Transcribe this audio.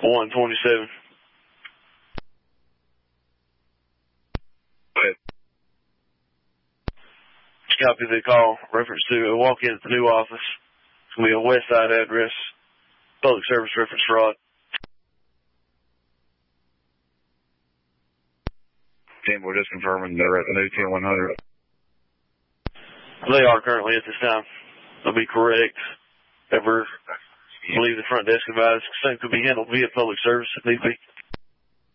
127. Go ahead. Copy the call. Reference to a walk-in at the new office. It's going to be a west side address. Public service reference fraud. Team, we're just confirming they're at the new 10100. They are currently at this time. They'll be correct. Ever leave the front desk advised. Same could be handled via public service if need be.